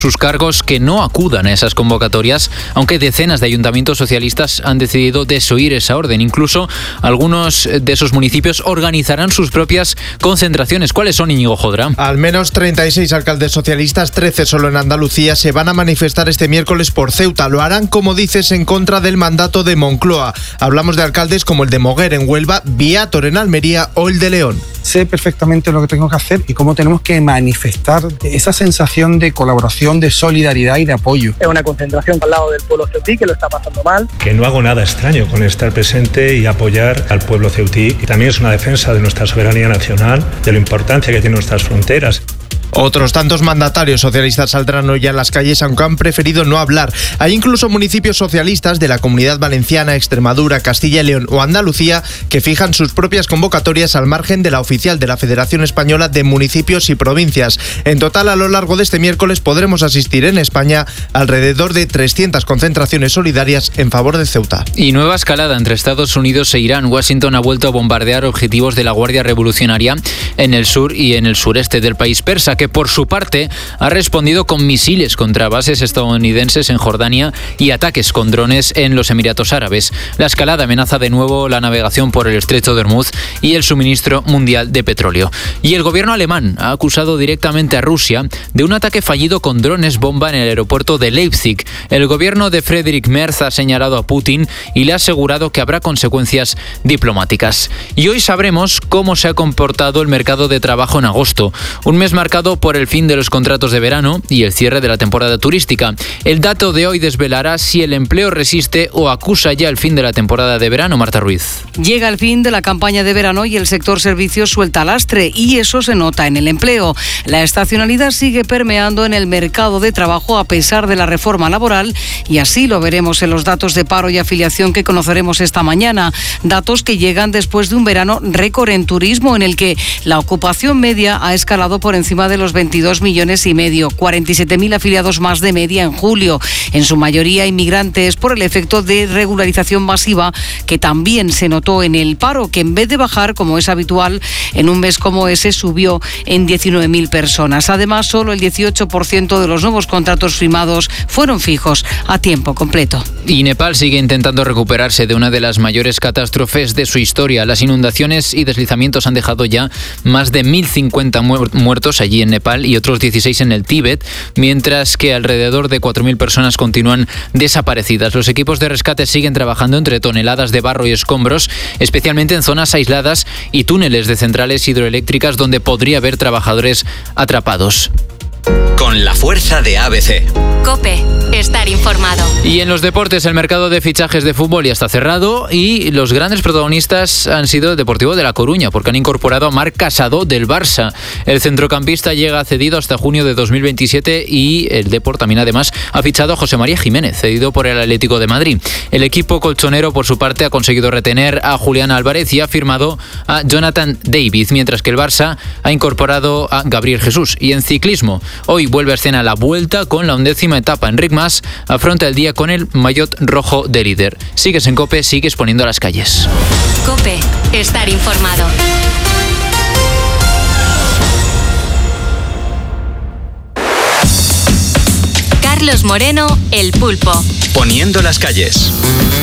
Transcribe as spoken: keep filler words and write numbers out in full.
sus cargos que no acudan a esas convocatorias, aunque decenas de ayuntamientos socialistas han decidido desoír esa orden. Incluso algunos de esos municipios organizarán sus propias concentraciones. ¿Cuáles son, Íñigo Jodra? Al menos treinta y seis alcaldes socialistas, trece solo en Andalucía, se van a manifestar este miércoles por Ceuta. Lo harán, como dices, en contra del mandato de Moncloa. Hablamos de alcaldes como el de Moguer en Huelva, Viator en Almería o el de León. Sé perfectamente lo que tengo que hacer y cómo tenemos que manifestar esa sensación de colaboración, de solidaridad y de apoyo. Es una concentración al lado del pueblo ceutí que lo está pasando mal. Que no hago nada extraño con estar presente y apoyar al pueblo ceutí. Y también es una defensa de nuestra soberanía nacional, de la importancia que tienen nuestras fronteras. Otros tantos mandatarios socialistas saldrán hoy a las calles, aunque han preferido no hablar. Hay incluso municipios socialistas de la Comunidad Valenciana, Extremadura, Castilla y León o Andalucía que fijan sus propias convocatorias al margen de la oficial de la Federación Española de Municipios y Provincias. En total, a lo largo de este miércoles podremos asistir en España alrededor de trescientas concentraciones solidarias en favor de Ceuta. Y nueva escalada entre Estados Unidos e Irán. Washington ha vuelto a bombardear objetivos de la Guardia Revolucionaria en el sur y en el sureste del país persa, que por su parte ha respondido con misiles contra bases estadounidenses en Jordania y ataques con drones en los Emiratos Árabes. La escalada amenaza de nuevo la navegación por el Estrecho de Hormuz y el suministro mundial de petróleo. Y el gobierno alemán ha acusado directamente a Rusia de un ataque fallido con drones bomba en el aeropuerto de Leipzig. El gobierno de Friedrich Merz ha señalado a Putin y le ha asegurado que habrá consecuencias diplomáticas. Y hoy sabremos cómo se ha comportado el mercado de trabajo en agosto, un mes marcado por el fin de los contratos de verano y el cierre de la temporada turística. El dato de hoy desvelará si el empleo resiste o acusa ya el fin de la temporada de verano. Marta Ruiz. Llega el fin de la campaña de verano y el sector servicios suelta lastre, y eso se nota en el empleo. La estacionalidad sigue permeando en el mercado de trabajo a pesar de la reforma laboral, y así lo veremos en los datos de paro y afiliación que conoceremos esta mañana. Datos que llegan después de un verano récord en turismo, en el que la ocupación media ha escalado por encima de los veintidós millones y medio, cuarenta y siete mil afiliados más de media en julio, en su mayoría inmigrantes, por el efecto de regularización masiva que también se notó en el paro, que en vez de bajar, como es habitual en un mes como ese, subió en diecinueve mil personas. Además, solo el dieciocho por ciento de los nuevos contratos firmados fueron fijos a tiempo completo. Y Nepal sigue intentando recuperarse de una de las mayores catástrofes de su historia. Las inundaciones y deslizamientos han dejado ya más de mil cincuenta muertos allí en Nepal y otros dieciséis en el Tíbet, mientras que alrededor de cuatro mil personas continúan desaparecidas. Los equipos de rescate siguen trabajando entre toneladas de barro y escombros, especialmente en zonas aisladas y túneles de centrales hidroeléctricas donde podría haber trabajadores atrapados. Con la fuerza de A B C. COPE, estar informado. Y en los deportes, el mercado de fichajes de fútbol ya está cerrado y los grandes protagonistas han sido el Deportivo de La Coruña, porque han incorporado a Marc Casado del Barça. El centrocampista llega cedido hasta junio de dos mil veintisiete y el Depor también además ha fichado a José María Jiménez, cedido por el Atlético de Madrid. El equipo colchonero, por su parte, ha conseguido retener a Julián Álvarez y ha firmado a Jonathan David, mientras que el Barça ha incorporado a Gabriel Jesús. Y en ciclismo, hoy vuelve a escena la Vuelta con la undécima etapa. Enric Mas afronta el día con el maillot rojo de líder. Sigues en COPE, sigues poniendo a las calles. COPE, estar informado. Carlos Moreno, El Pulpo. Poniendo las calles.